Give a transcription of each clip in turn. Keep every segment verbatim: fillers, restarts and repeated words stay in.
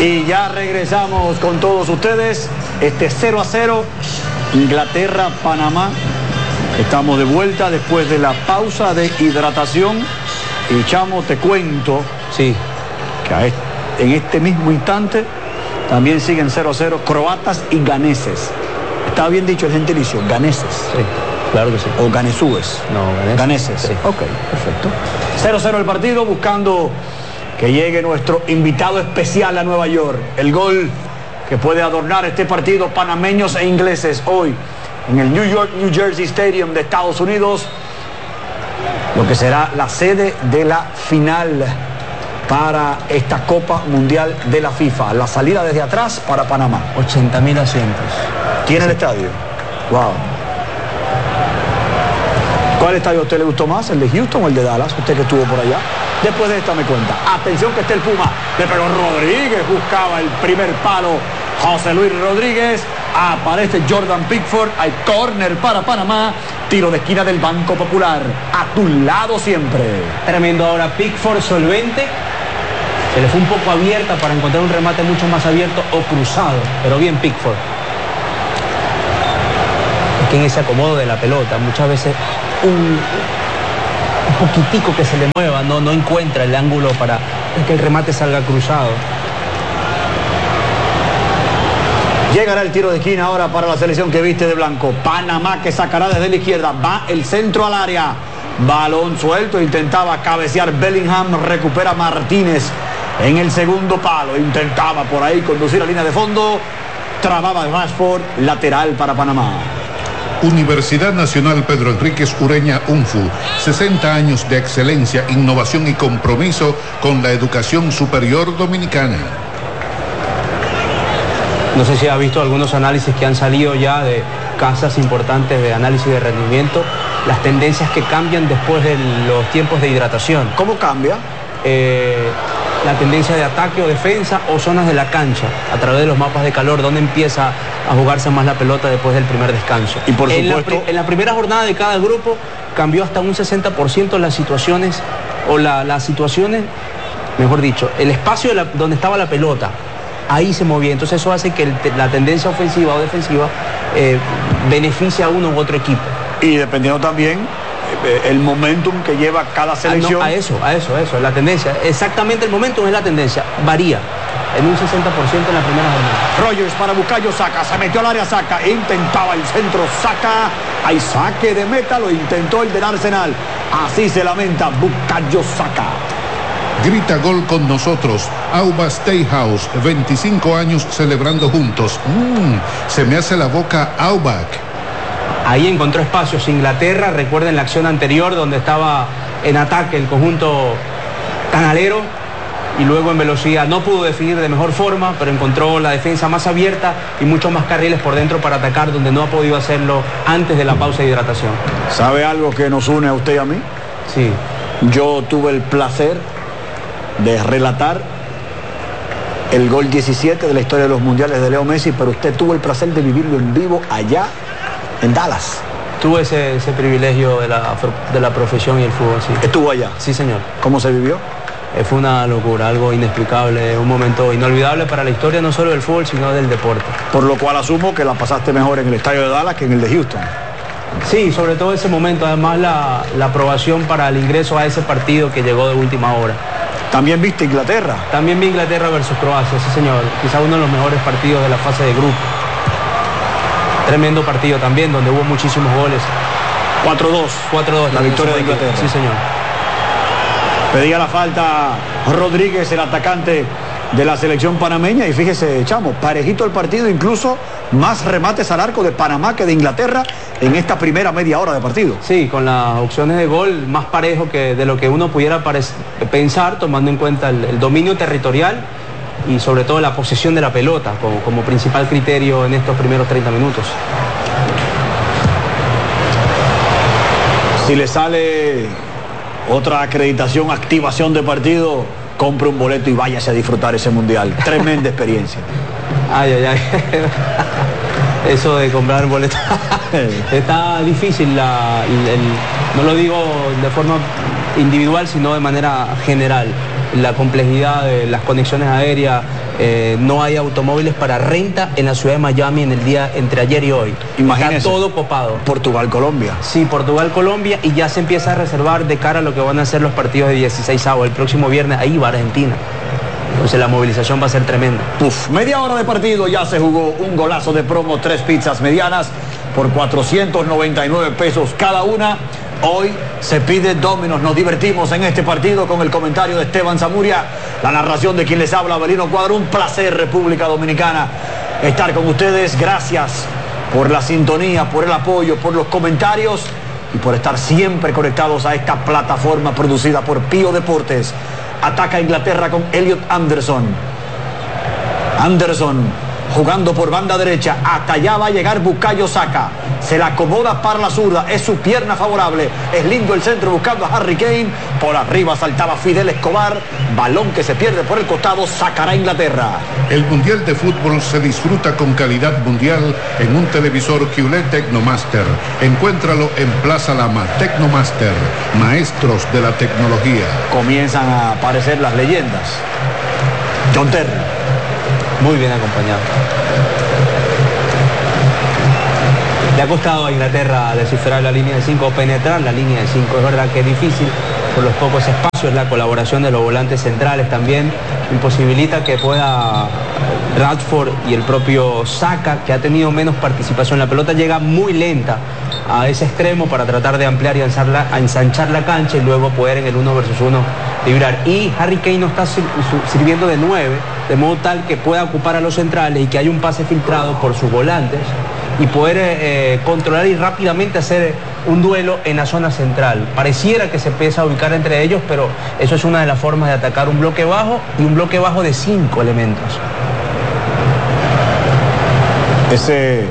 Y ya regresamos con todos ustedes. Este cero a cero, Inglaterra, Panamá. Estamos de vuelta después de la pausa de hidratación. Y Chamo, te cuento, sí, que en este mismo instante también siguen cero a cero croatas y ganeses. ¿Está bien dicho el gentilicio? Ganeses. Sí, claro que sí. ¿O ganesúes? No, ganeses. Ganeses. Sí. Ok, perfecto. cero a cero el partido, buscando que llegue nuestro invitado especial a Nueva York. El gol que puede adornar este partido, panameños e ingleses, hoy en el New York, New Jersey Stadium de Estados Unidos, lo que será la sede de la final para esta Copa Mundial de la FIFA. La salida desde atrás para Panamá. ochenta mil asientos. ¿Tiene el estadio? Wow. ¿Cuál estadio a usted le gustó más? ¿El de Houston o el de Dallas? Usted que estuvo por allá. Después de esta me cuenta. Atención que está el Puma. Le pegó Rodríguez. Buscaba el primer palo. José Luis Rodríguez. Aparece Jordan Pickford. Hay córner para Panamá. Tiro de esquina del Banco Popular. A tu lado siempre. Tremendo ahora Pickford, solvente. Se le fue un poco abierta para encontrar un remate mucho más abierto o cruzado. Pero bien Pickford. Es que en ese acomodo de la pelota muchas veces un, un poquitico que se le mueva no, no encuentra el ángulo para que el remate salga cruzado. Llegará el tiro de esquina ahora para la selección que viste de blanco. Panamá que sacará desde la izquierda. Va el centro al área. Balón suelto. Intentaba cabecear Bellingham. Recupera Martínez en el segundo palo. Intentaba por ahí conducir a línea de fondo. Trababa Rashford. Lateral para Panamá. Universidad Nacional Pedro Enríquez Ureña UNFU, sesenta años de excelencia, innovación y compromiso con la educación superior dominicana. No sé si ha visto algunos análisis que han salido ya de casas importantes de análisis de rendimiento, las tendencias que cambian después de los tiempos de hidratación. ¿Cómo cambia? Eh, la tendencia de ataque o defensa o zonas de la cancha, a través de los mapas de calor, donde empieza a jugarse más la pelota después del primer descanso. Y por en supuesto... La, en la primera jornada de cada grupo cambió hasta un sesenta por ciento las situaciones, o la, las situaciones, mejor dicho, el espacio de la, donde estaba la pelota, ahí se movía. Entonces eso hace que el, la tendencia ofensiva o defensiva eh, beneficie a uno u otro equipo. Y dependiendo también el momentum que lleva cada selección. Ah, no, a eso, a eso, a eso, la tendencia. Exactamente el momentum es la tendencia, varía en un sesenta por ciento en la primera jornada. Rogers para Bukayo Saka, se metió al área Saka, intentaba el centro Saka, hay saque de meta, lo intentó el del Arsenal. Así se lamenta Bukayo Saka. Grita gol con nosotros. Auba Steakhouse, veinticinco años celebrando juntos. Mm, se me hace la boca Aubac. Ahí encontró espacios Inglaterra, recuerden la acción anterior donde estaba en ataque el conjunto canalero y luego en velocidad no pudo definir de mejor forma, pero encontró la defensa más abierta y muchos más carriles por dentro para atacar, donde no ha podido hacerlo antes de la pausa de hidratación. ¿Sabe algo que nos une a usted y a mí? Sí. Yo tuve el placer de relatar el gol diecisiete de la historia de los mundiales de Leo Messi, pero usted tuvo el placer de vivirlo en vivo allá en Dallas. Tuve ese, ese privilegio de la, de la profesión y el fútbol, sí. ¿Estuvo allá? Sí, señor. ¿Cómo se vivió? Eh, fue una locura, algo inexplicable, un momento inolvidable para la historia no solo del fútbol, sino del deporte. Por lo cual asumo que la pasaste mejor en el estadio de Dallas que en el de Houston. Sí, sobre todo ese momento, además la, la aprobación para el ingreso a ese partido que llegó de última hora. ¿También viste Inglaterra? También vi Inglaterra versus Croacia, sí señor, quizá uno de los mejores partidos de la fase de grupo. Tremendo partido también, donde hubo muchísimos goles. cuatro dos. cuatro dos. La victoria de Inglaterra. Sí, señor. Pedía la falta Rodríguez, el atacante de la selección panameña. Y fíjese, Chamo, parejito el partido, incluso más remates al arco de Panamá que de Inglaterra en esta primera media hora de partido. Sí, con las opciones de gol más parejo que de lo que uno pudiera pensar, tomando en cuenta el, el dominio territorial y sobre todo la posesión de la pelota como, como principal criterio en estos primeros treinta minutos. Si le sale otra acreditación, activación de partido, compre un boleto y váyase a disfrutar ese mundial. Tremenda experiencia. Ay, ay, ay. Eso de comprar boleto. Está difícil, la, el, el, no lo digo de forma individual, sino de manera general. la complejidad de las conexiones aéreas, eh, no hay automóviles para renta en la ciudad de Miami en el día entre ayer y hoy. Imagínese, está todo copado. Portugal, Colombia. Sí, Portugal, Colombia, y ya se empieza a reservar de cara a lo que van a ser los partidos de dieciséis avos. El próximo viernes ahí va Argentina. Entonces la movilización va a ser tremenda. Uf, media hora de partido, ya se jugó un golazo de promo, tres pizzas medianas por cuatrocientos noventa y nueve pesos cada una. Hoy se pide Domino's. Nos divertimos en este partido con el comentario de Esteban Zamuria, la narración de quien les habla, Abelino Cuadro. Un placer, República Dominicana, estar con ustedes. Gracias por la sintonía, por el apoyo, por los comentarios y por estar siempre conectados a esta plataforma producida por Pío Deportes. Ataca Inglaterra con Elliot Anderson. Anderson jugando por banda derecha. Hasta allá va a llegar Bukayo Saka. Se la acomoda para la zurda. Es su pierna favorable. Es lindo el centro buscando a Harry Kane. Por arriba saltaba Fidel Escobar. Balón que se pierde por el costado. Sacará Inglaterra. El Mundial de Fútbol se disfruta con calidad mundial en un televisor Q L E D Tecnomaster. Encuéntralo en Plaza Lama. Tecnomaster. Maestros de la tecnología. Comienzan a aparecer las leyendas. John Terry. Muy bien acompañado. Le ha costado a Inglaterra descifrar la línea de cinco o penetrar la línea de cinco. Es verdad que es difícil por los pocos espacios. La colaboración de los volantes centrales también imposibilita que pueda Rashford y el propio Saka, que ha tenido menos participación. La pelota llega muy lenta a ese extremo para tratar de ampliar y ensanchar la, ensanchar la cancha y luego poder en el uno versus uno librar. Y Harry Kane no está sirviendo de nueve, de modo tal que pueda ocupar a los centrales y que haya un pase filtrado por sus volantes y poder eh, controlar y rápidamente hacer un duelo en la zona central. Pareciera que se empieza a ubicar entre ellos, pero eso es una de las formas de atacar un bloque bajo y un bloque bajo de cinco elementos. Ese,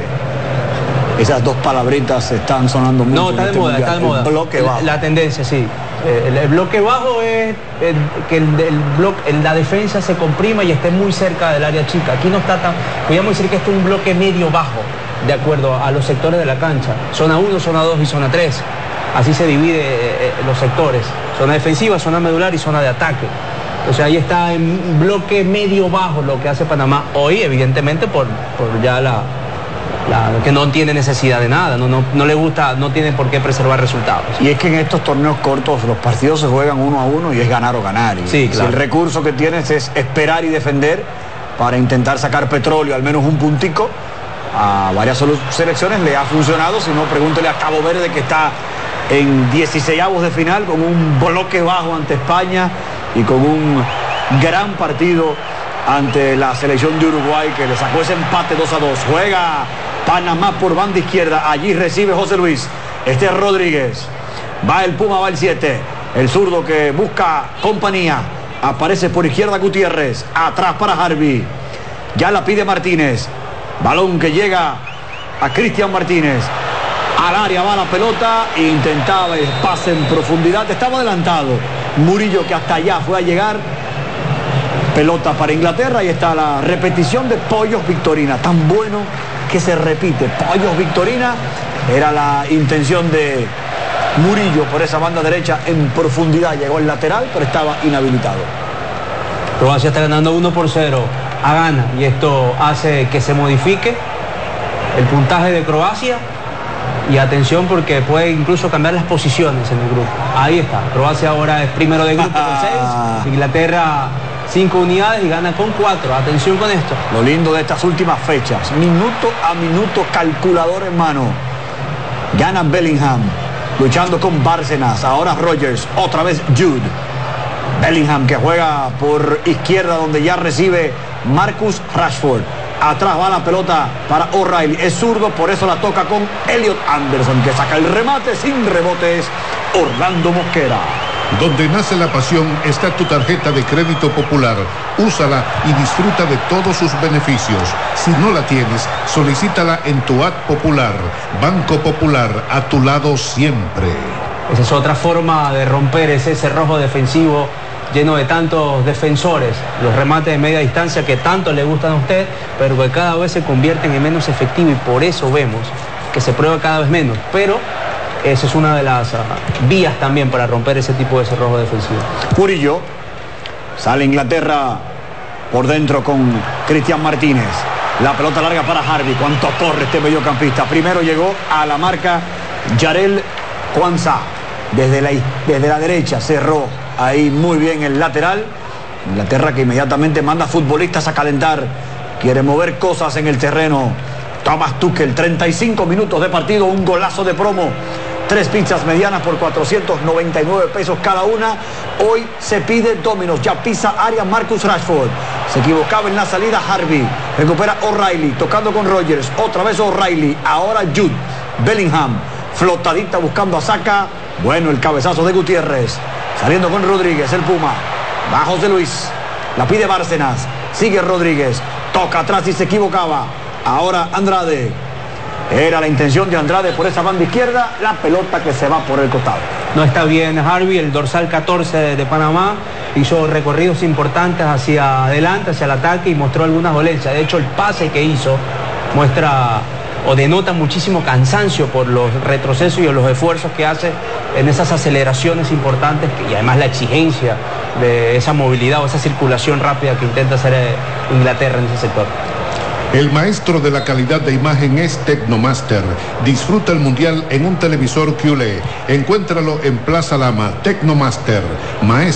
esas dos palabritas están sonando mucho. No, está en de este moda, mundial. está de moda. El bloque bajo. La, la tendencia, sí. El, el bloque bajo es el, que el, el bloque, la defensa se comprima y esté muy cerca del área chica. Aquí no está tan... Podríamos decir que esto es un bloque medio bajo, de acuerdo a los sectores de la cancha. Zona uno, zona dos y zona tres. Así se divide eh, los sectores. Zona defensiva, zona medular y zona de ataque. O sea, ahí está en bloque medio bajo lo que hace Panamá hoy, evidentemente por, por ya la, la... que no tiene necesidad de nada, no, no, no le gusta, no tiene por qué preservar resultados. Y es que en estos torneos cortos los partidos se juegan uno a uno y es ganar o ganar. Y sí, claro. Si el recurso que tienes es esperar y defender para intentar sacar petróleo, al menos un puntico, a varias selecciones le ha funcionado. Si no, pregúntele a Cabo Verde, que está en dieciseisavos de final con un bloque bajo ante España y con un gran partido ante la selección de Uruguay, que le sacó ese empate dos a dos. Juega Panamá por banda izquierda. Allí recibe José Luis. Este es Rodríguez. Va el Puma, va el siete. El zurdo que busca compañía. Aparece por izquierda Gutiérrez. Atrás para Harvey. Ya la pide Martínez. Balón que llega a Cristian Martínez. Al área va la pelota. Intentaba el pase en profundidad. Estaba adelantado Murillo, que hasta allá fue a llegar. Pelota para Inglaterra. Y está la repetición de Pollos Victorina. Tan bueno que se repite. Pollos Victorina. Era la intención de Murillo por esa banda derecha en profundidad. Llegó el lateral, pero estaba inhabilitado. Croacia está ganando uno por cero a Ghana. Y esto hace que se modifique el puntaje de Croacia. Y atención, porque puede incluso cambiar las posiciones en el grupo. Ahí está. Croacia ahora es primero de grupo con seis. Inglaterra cinco unidades y gana con cuatro. Atención con esto. Lo lindo de estas últimas fechas. Minuto a minuto, calculador en mano. Gana Bellingham. Luchando con Bárcenas. Ahora Rogers. Otra vez Jude. Bellingham, que juega por izquierda, donde ya recibe Marcus Rashford. Atrás va la pelota para O'Reilly. Es zurdo, por eso la toca con Elliot Anderson, que saca el remate sin rebotes. Orlando Mosquera. Donde nace la pasión está tu tarjeta de crédito popular. Úsala y disfruta de todos sus beneficios. Si no la tienes, solicítala en tu A T Popular. Banco Popular, a tu lado siempre. Esa es otra forma de romper ese cerrojo defensivo lleno de tantos defensores, los remates de media distancia que tanto le gustan a usted, pero que cada vez se convierten en menos efectivos, y por eso vemos que se prueba cada vez menos. Pero esa es una de las uh, vías también para romper ese tipo de cerrojo defensivo. Murillo Sale Inglaterra por dentro con Cristian Martínez. La pelota larga para Harvey. Cuánto corre este mediocampista. Primero llegó a la marca Jarell Quansah. Desde la, desde la derecha cerró ahí muy bien el lateral. Inglaterra que inmediatamente manda futbolistas a calentar. Quiere mover cosas en el terreno. Thomas Tuchel, treinta y cinco minutos de partido, un golazo de promo. Tres pizzas medianas por cuatrocientos noventa y nueve pesos cada una. Hoy se pide Domino's. Ya pisa área Marcus Rashford. Se equivocaba en la salida Harvey. Recupera O'Reilly, tocando con Rogers. Otra vez O'Reilly. Ahora Jude Bellingham. Flotadita buscando a Saka. Bueno, el cabezazo de Gutiérrez. Saliendo con Rodríguez, el Puma. Va José Luis. La pide Bárcenas. Sigue Rodríguez. Toca atrás y se equivocaba. Ahora Andrade. Era la intención de Andrade por esa banda izquierda. La pelota que se va por el costado. No está bien Harvey, el dorsal catorce de Panamá. Hizo recorridos importantes hacia adelante, hacia el ataque y mostró algunas dolencias. De hecho, el pase que hizo muestra o denota muchísimo cansancio por los retrocesos y los esfuerzos que hace en esas aceleraciones importantes y además la exigencia de esa movilidad o esa circulación rápida que intenta hacer Inglaterra en ese sector. El maestro de la calidad de imagen es Tecnomaster. Disfruta el mundial en un televisor Q L E. Encuéntralo en Plaza Lama. Tecnomaster, maestro.